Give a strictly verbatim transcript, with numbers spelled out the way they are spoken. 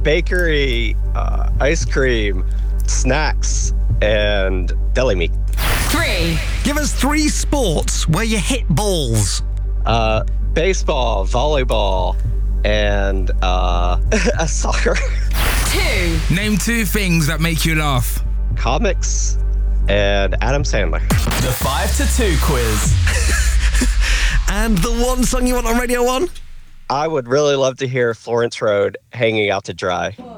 bakery, uh, ice cream, snacks, and deli meat. Three. Give us three sports where you hit balls. Uh, baseball, volleyball, and uh, a soccer. Two. Name two things that make you laugh. Comics and Adam Sandler. The five to two quiz. And the one song you want on Radio one? I would really love to hear Florence Road, Hanging Out to Dry.